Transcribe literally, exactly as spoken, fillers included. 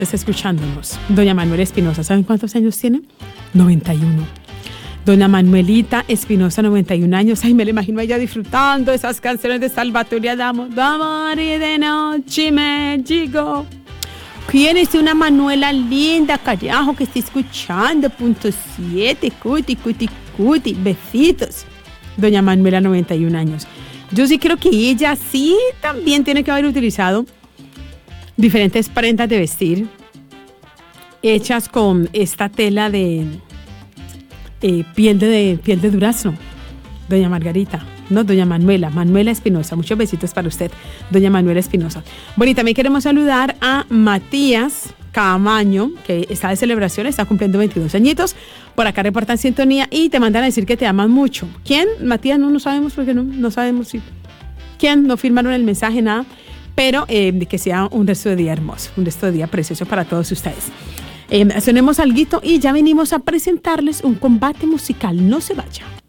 Está escuchándonos. Doña Manuela Espinosa, ¿saben cuántos años tiene? noventa y uno. Doña Manuelita Espinosa, noventa y un años. Ay, me la imagino a ella disfrutando esas canciones de Salvatore Adamo. Amor y de noche me llegó. ¿Quién es una Manuela linda, carajo, que está escuchando? Punto siete, cuti, cuti, cuti. Besitos. Doña Manuela, noventa y un años. Yo sí creo que ella sí también tiene que haber utilizado diferentes prendas de vestir hechas con esta tela de eh, piel de piel de durazno. Doña Margarita, no, doña Manuela, Manuela Espinosa, muchos besitos para usted, doña Manuela Espinosa. Bueno, y también queremos saludar a Matías Camaño, que está de celebración, está cumpliendo veintidós añitos, por acá reportan sintonía y te mandan a decir que te aman mucho. ¿Quién? Matías, no, no sabemos porque no, no sabemos si. ¿Quién? No firmaron el mensaje, nada. Pero eh, que sea un resto de día hermoso, un resto de día precioso para todos ustedes. Eh, sonemos alguito y ya venimos a presentarles un combate musical. No se vaya.